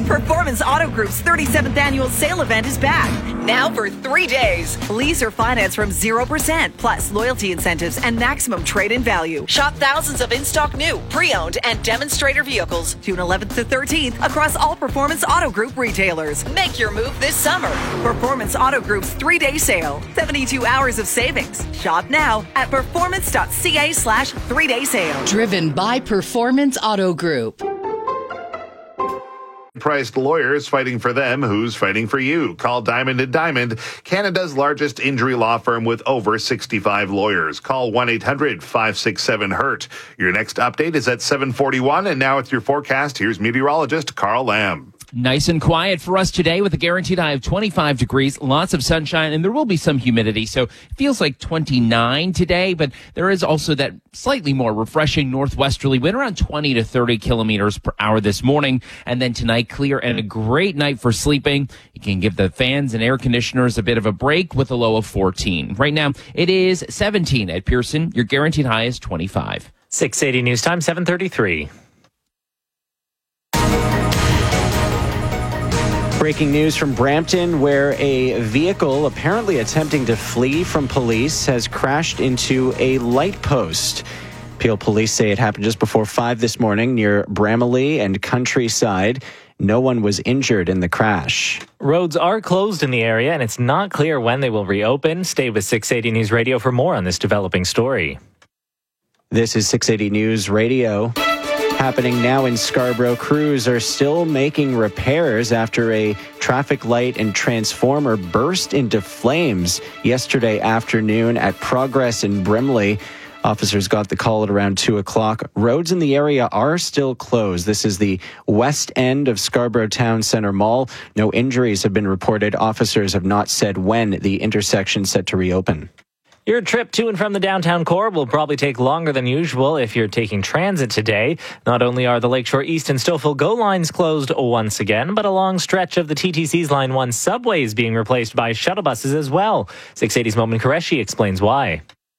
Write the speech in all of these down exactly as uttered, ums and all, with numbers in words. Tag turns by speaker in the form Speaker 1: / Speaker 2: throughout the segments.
Speaker 1: Performance Auto Group's thirty-seventh annual sale event is back. Now for three days. Lease or finance from zero percent, plus loyalty incentives and maximum trade-in value. Shop thousands of in-stock new, pre-owned, and demonstrator vehicles June eleventh to thirteenth across all Performance Auto Group retailers. Make your move this summer. Performance Auto Group's three-day sale. seventy-two hours of savings. Shop now at performance.ca slash three-day sale.
Speaker 2: Driven by Performance Auto Group.
Speaker 3: Priced lawyers fighting for them. Who's fighting for you? Call Diamond and Diamond, Canada's largest injury law firm with over sixty-five lawyers. Call one eight hundred five six seven hurt. Your next update is at seven forty-one. And now with your forecast, here's meteorologist Carl Lamb.
Speaker 4: Nice and quiet for us today with a guaranteed high of twenty-five degrees, lots of sunshine, and there will be some humidity. So it feels like twenty-nine today, but there is also that slightly more refreshing northwesterly wind around twenty to thirty kilometers per hour this morning. And then tonight, clear and a great night for sleeping. You can give the fans and air conditioners a bit of a break with a low of fourteen. Right now, it is seventeen at Pearson. Your guaranteed high is twenty-five.
Speaker 5: six eighty News Time, seven thirty-three. Breaking news from Brampton, where a vehicle apparently attempting to flee from police has crashed into a light post. Peel police say it happened just before five this morning near Bramalea and Countryside. No one was injured in the crash. Roads are closed in the area, and it's not clear when they will reopen. Stay with six eighty News Radio for more on this developing story. This is six eighty News Radio. Happening now in Scarborough, crews are still making repairs after a traffic light and transformer burst into flames yesterday afternoon at Progress in Brimley. Officers got the call at around two o'clock. Roads in the area are still closed. This is the west end of Scarborough Town Centre Mall. No injuries have been reported. Officers have not said when the intersection is set to reopen. Your trip to and from the downtown core will probably take longer than usual if you're taking transit today. Not only are the Lakeshore East and Stouffville GO lines closed once again, but a long stretch of the T T C's Line one subway is being replaced by shuttle buses as well. six eighty's Momin Qureshi explains why.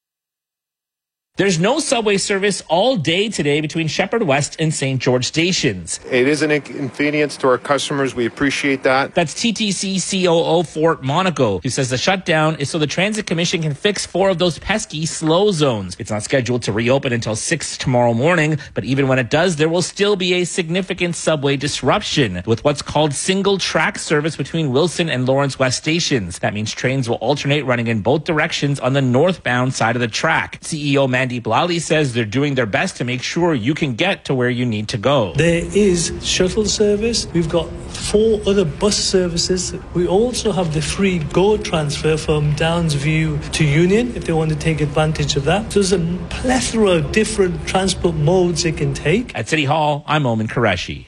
Speaker 6: There's no subway service all day today between Shepherd West and Saint George stations.
Speaker 7: It is an inconvenience to our customers. We appreciate that.
Speaker 6: That's T T C C O O Fort Monaco, who says the shutdown is so the Transit Commission can fix four of those pesky slow zones. It's not scheduled to reopen until six tomorrow morning, but even when it does, there will still be a significant subway disruption with what's called single track service between Wilson and Lawrence West stations. That means trains will alternate running in both directions on the northbound side of the track. C E O Mandy Blally says they're doing their best to make sure you can get to where you need to go.
Speaker 8: There is shuttle service. We've got four other bus services. We also have the free GO transfer from Downsview to Union if they want to take advantage of that. So there's a plethora of different transport modes they can take.
Speaker 6: At City Hall, I'm Momin Qureshi.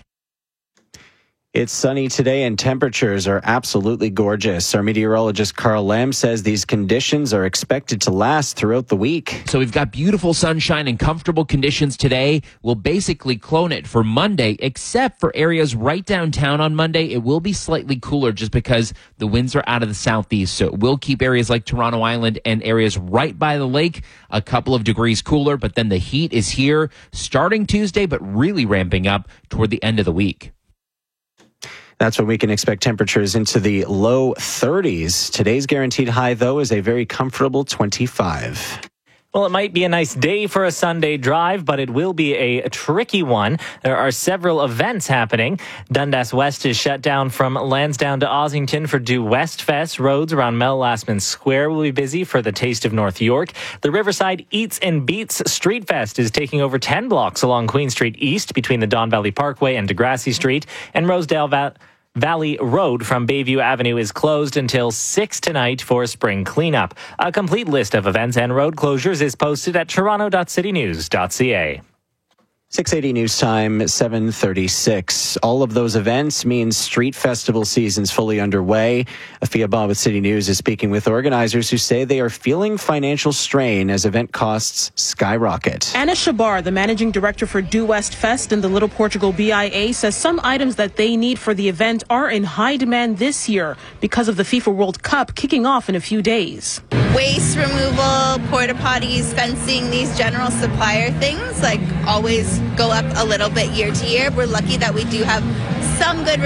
Speaker 5: It's sunny today and temperatures are absolutely gorgeous. Our meteorologist Carl Lamb says these conditions are expected to last throughout the week.
Speaker 4: So we've got beautiful sunshine and comfortable conditions today. We'll basically clone it for Monday, except for areas right downtown on Monday. It will be slightly cooler just because the winds are out of the southeast. So it will keep areas like Toronto Island and areas right by the lake a couple of degrees cooler. But then the heat is here starting Tuesday, but really ramping up toward the end of the week.
Speaker 5: That's when we can expect temperatures into the low thirties. Today's guaranteed high, though, is a very comfortable twenty-five. Well, it might be a nice day for a Sunday drive, but it will be a, a tricky one. There are several events happening. Dundas West is shut down from Lansdowne to Ossington for Due West Fest. Roads around Mel Lastman Square will be busy for the Taste of North York. The Riverside Eats and Beats Street Fest is taking over ten blocks along Queen Street East between the Don Valley Parkway and Degrassi Street. And Rosedale Valley Valley Road from Bayview Avenue is closed until six tonight for spring cleanup. A complete list of events and road closures is posted at toronto dot city news dot c a. six eighty News Time, seven thirty-six. All of those events mean street festival season's fully underway. Afia Ba with City News is speaking with organizers who say they are feeling financial strain as event costs skyrocket.
Speaker 9: Anna Shabar, the managing director for Due West Fest and the Little Portugal B I A, says some items that they need for the event are in high demand this year because of the FIFA World Cup kicking off in a few days.
Speaker 10: Waste removal, porta potties, fencing, these general supplier things, like always go up a little bit year to year. We're lucky that we do have some good